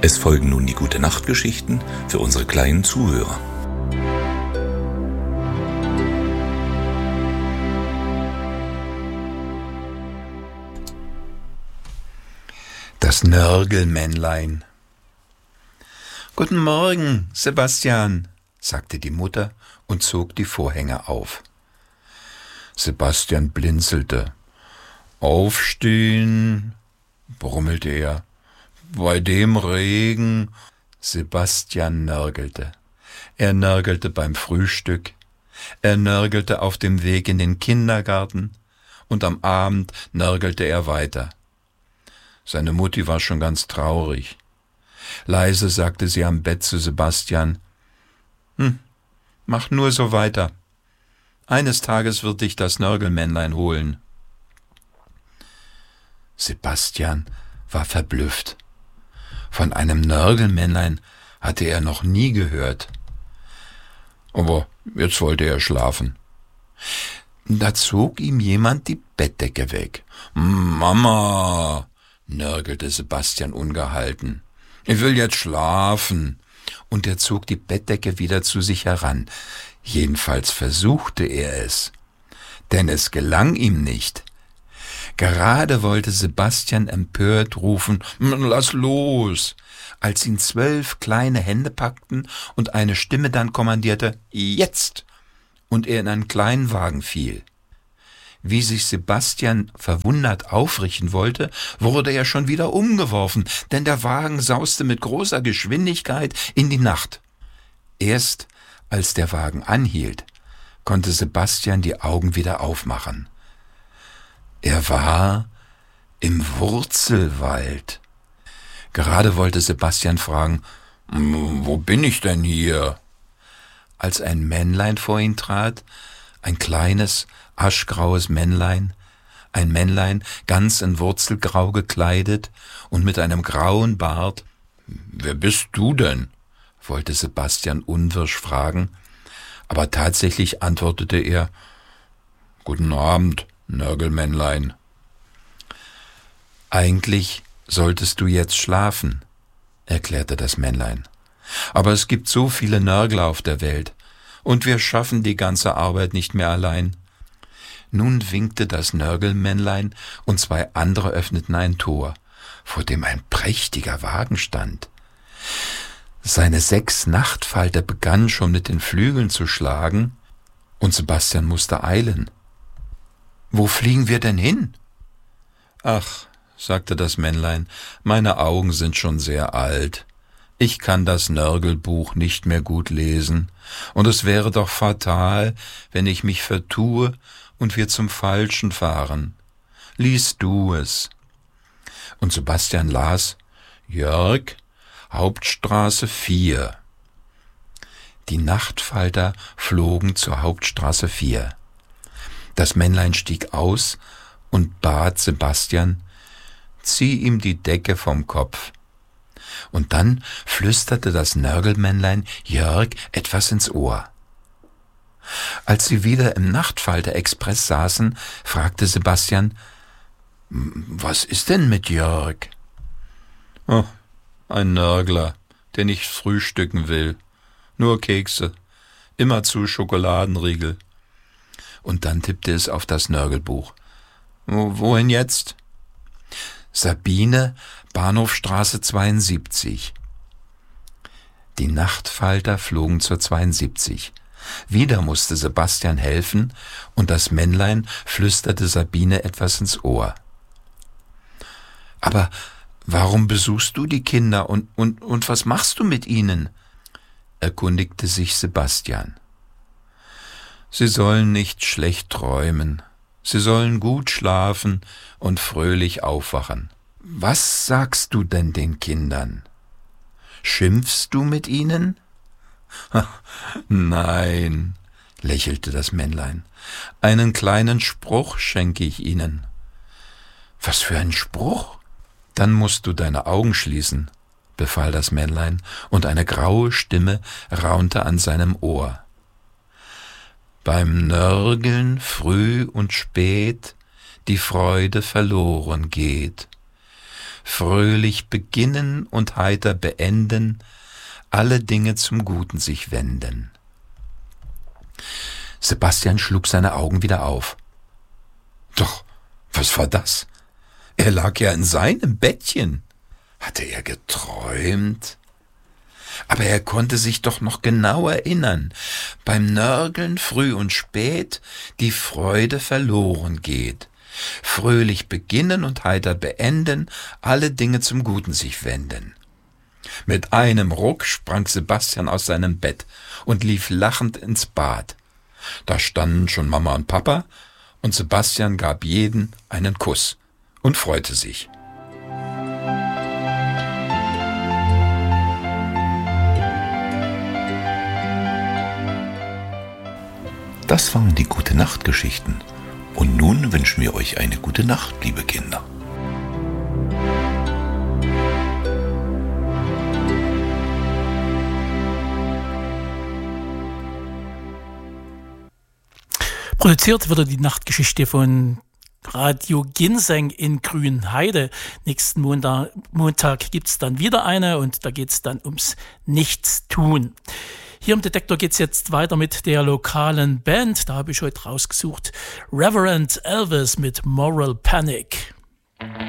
Es folgen nun die Gute-Nacht-Geschichten für unsere kleinen Zuhörer. Das Nörgelmännlein. »Guten Morgen, Sebastian«, sagte die Mutter und zog die Vorhänge auf. Sebastian blinzelte. »Aufstehen«, brummelte er. »Bei dem Regen.« Sebastian nörgelte. Er nörgelte beim Frühstück, er nörgelte auf dem Weg in den Kindergarten und am Abend nörgelte er weiter. Seine Mutti war schon ganz traurig. Leise sagte sie am Bett zu Sebastian: »Mach nur so weiter. Eines Tages wird dich das Nörgelmännlein holen.« Sebastian war verblüfft. Von einem Nörgelmännlein hatte er noch nie gehört. Aber jetzt wollte er schlafen. Da zog ihm jemand die Bettdecke weg. »Mama«, nörgelte Sebastian ungehalten, »ich will jetzt schlafen.« Und er zog die Bettdecke wieder zu sich heran. Jedenfalls versuchte er es, denn es gelang ihm nicht. Gerade wollte Sebastian empört rufen: »Lass los«, als ihn 12 kleine Hände packten und eine Stimme dann kommandierte: »Jetzt!« und er in einen kleinen Wagen fiel. Wie sich Sebastian verwundert aufrichten wollte, wurde er schon wieder umgeworfen, denn der Wagen sauste mit großer Geschwindigkeit in die Nacht. Erst als der Wagen anhielt, konnte Sebastian die Augen wieder aufmachen. Er war im Wurzelwald. Gerade wollte Sebastian fragen: »Wo bin ich denn hier?« Als ein Männlein vor ihn trat, ein kleines, aschgraues Männlein, ein Männlein ganz in Wurzelgrau gekleidet und mit einem grauen Bart. »Wer bist du denn?« wollte Sebastian unwirsch fragen, aber tatsächlich antwortete er: »Guten Abend, Nörgelmännlein.« »Eigentlich solltest du jetzt schlafen«, erklärte das Männlein. »Aber es gibt so viele Nörgler auf der Welt, und wir schaffen die ganze Arbeit nicht mehr allein.« Nun winkte das Nörgelmännlein, und 2 andere öffneten ein Tor, vor dem ein prächtiger Wagen stand. Seine 6 Nachtfalter begannen schon mit den Flügeln zu schlagen, und Sebastian musste eilen. »Wo fliegen wir denn hin?« »Ach«, sagte das Männlein, »meine Augen sind schon sehr alt. Ich kann das Nörgelbuch nicht mehr gut lesen, und es wäre doch fatal, wenn ich mich vertue und wir zum Falschen fahren. Lies du es.« Und Sebastian las: »Jörg, Hauptstraße 4. Die Nachtfalter flogen zur Hauptstraße 4. Das Männlein stieg aus und bat Sebastian: »Zieh ihm die Decke vom Kopf.« Und dann flüsterte das Nörgelmännlein Jörg etwas ins Ohr. Als sie wieder im Nachtfalter-Express saßen, fragte Sebastian: »Was ist denn mit Jörg?« »Oh, ein Nörgler, der nicht frühstücken will. Nur Kekse, immerzu Schokoladenriegel.« Und dann tippte es auf das Nörgelbuch. »Wohin jetzt?« »Sabine, Bahnhofstraße 72. Die Nachtfalter flogen zur 72. Wieder musste Sebastian helfen, und das Männlein flüsterte Sabine etwas ins Ohr. »Aber warum besuchst du die Kinder und was machst du mit ihnen?« erkundigte sich Sebastian. »Sie sollen nicht schlecht träumen. Sie sollen gut schlafen und fröhlich aufwachen.« »Was sagst du denn den Kindern? Schimpfst du mit ihnen?« »Nein«, lächelte das Männlein, »einen kleinen Spruch schenke ich ihnen.« »Was für ein Spruch?« »Dann musst du deine Augen schließen«, befahl das Männlein, und eine graue Stimme raunte an seinem Ohr. »Beim Nörgeln früh und spät die Freude verloren geht. fröhlich beginnen und heiter beenden, alle Dinge zum Guten sich wenden. Sebastian schlug seine Augen wieder auf. Doch, was war das? Er lag ja in seinem Bettchen. Hatte er geträumt? Aber er konnte sich doch noch genau erinnern, beim Nörgeln früh und spät die Freude verloren geht. Fröhlich beginnen und heiter beenden, alle Dinge zum Guten sich wenden. Mit einem Ruck sprang Sebastian aus seinem Bett und lief lachend ins Bad. Da standen schon Mama und Papa, und Sebastian gab jeden einen Kuss und freute sich. Das waren die Gute-Nacht-Geschichten. Und nun wünschen wir euch eine gute Nacht, liebe Kinder. Produziert wurde die Nachtgeschichte von Radio Ginseng in Grünheide. Nächsten Montag gibt es dann wieder eine und da geht es dann ums Nichtstun. Hier im Detektor geht es jetzt weiter mit der lokalen Band. Da habe ich heute rausgesucht Reverend Elvis mit Moral Panic.